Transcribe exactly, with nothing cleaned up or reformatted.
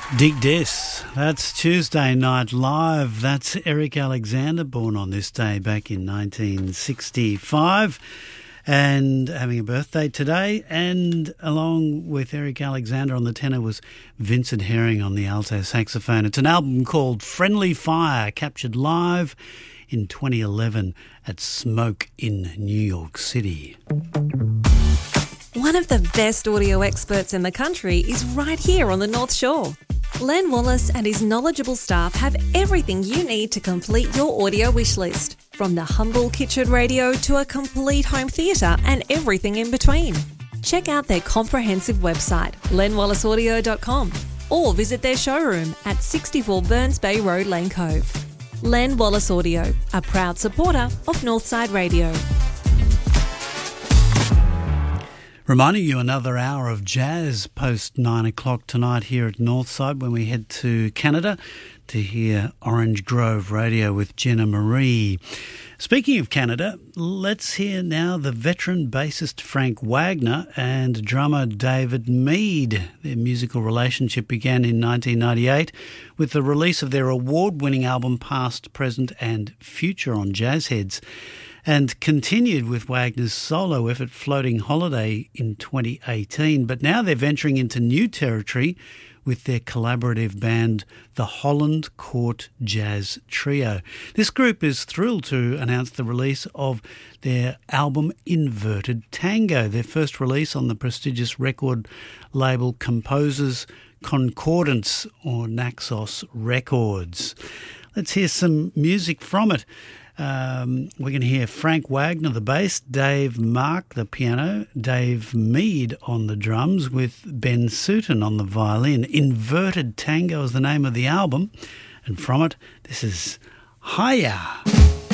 Dig Dis. That's Tuesday Night Live. That's Eric Alexander, born on this day back in nineteen sixty-five and having a birthday today. And along with Eric Alexander on the tenor was Vincent Herring on the alto saxophone. It's an album called Friendly Fire, captured live in twenty eleven at Smoke in New York City. One of the best audio experts in the country is right here on the North Shore. Len Wallace and his knowledgeable staff have everything you need to complete your audio wish list, from the humble kitchen radio to a complete home theatre and everything in between. Check out their comprehensive website, len wallace audio dot com, or visit their showroom at sixty-four Burns Bay Road, Lane Cove. Len Wallace Audio, a proud supporter of Northside Radio. Reminding you another hour of jazz post nine o'clock tonight here at Northside when we head to Canada to hear Orange Grove Radio with Jenna Marie. Speaking of Canada, let's hear now the veteran bassist Frank Wagner and drummer David Mead. Their musical relationship began in nineteen ninety-eight with the release of their award-winning album Past, Present and Future on Jazzheads, and continued with Wagner's solo effort Floating Holiday in twenty eighteen. But now they're venturing into new territory with their collaborative band, the Holland Court Jazz Trio. This group is thrilled to announce the release of their album Inverted Tango, their first release on the prestigious record label Composers Concordance, or Naxos Records. Let's hear some music from it. Um, we're going to hear Frank Wagner, the bass, Dave Mark, the piano, Dave Mead on the drums, with Ben Sutton on the violin. Inverted Tango is the name of the album, and from it, this is Hiya.